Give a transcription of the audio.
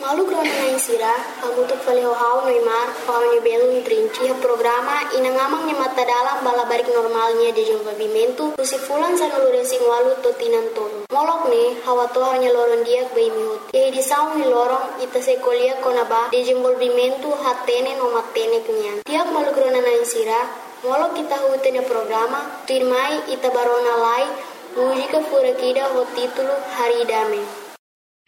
Malu grona na insira, kamutuk valeu hau Neymar, hau ni belo trinci programa inangamang ni mata dalam bala barik normalnya de desenvolvimento, kusi fulan sa nuluresi walu totinan tolo. Molok ne, hawa to hanya loron dia bei mihut. Ye di saung ni lorong ita sekolia konaba desenvolvimento hatene no matene kenyan. Tiap malu grona na insira, molok kita hutene programa, tuirmai ita barona lai, mujika fura kida ho titulo Hari Dame.